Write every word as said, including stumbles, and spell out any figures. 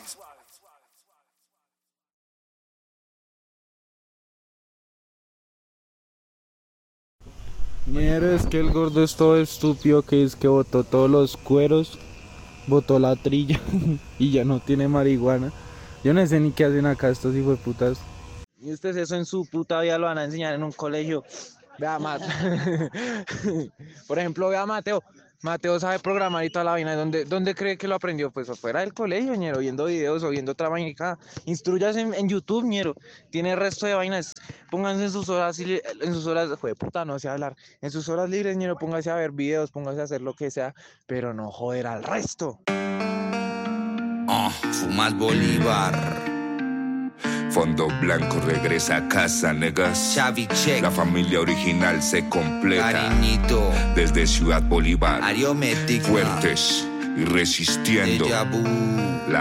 Ñero, es que el gordo es todo estúpido, que es que botó todos los cueros, botó la trilla y ya no tiene marihuana. Yo no sé ni qué hacen acá estos hijos de putas. Y ustedes eso en su puta vida lo van a enseñar en un colegio. Vea, Mat. Por ejemplo, vea a Mateo. Mateo sabe programar y toda la vaina. ¿Dónde, dónde cree que lo aprendió? Pues afuera del colegio, ñero, viendo videos o viendo otra vaina. Instruyase en, en YouTube, ñero. Tiene el resto de vainas. Pónganse en sus horas, en sus horas, joder, puta, no sé hablar. En sus horas libres, ñero, póngase a ver videos, póngase a hacer lo que sea, pero no joder al resto. Oh, fumas Bolívar. Fondo Blanco regresa a casa, negas. Xavi Check. La familia original se completa. Cariñito. Desde Ciudad Bolívar. Ariomética. Fuertes y resistiendo. Deja vu. La